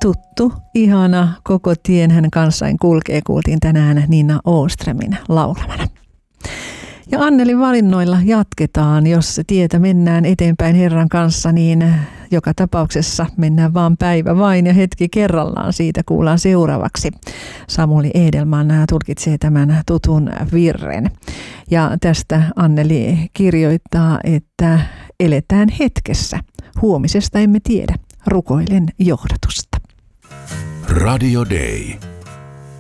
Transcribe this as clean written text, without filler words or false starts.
tuttu, ihana, koko tien hän kanssain kulkee, kuultiin tänään Nina Åströmin laulamana. Ja Annelin valinnoilla jatketaan, jos tietä mennään eteenpäin Herran kanssa, niin joka tapauksessa mennään vaan päivä vain ja hetki kerrallaan. Siitä kuullaan seuraavaksi. Samuli Edelman tulkitsee tämän tutun virren. Ja tästä Anneli kirjoittaa, että eletään hetkessä. Huomisesta emme tiedä. Rukoilen johdatusta. Radio Day.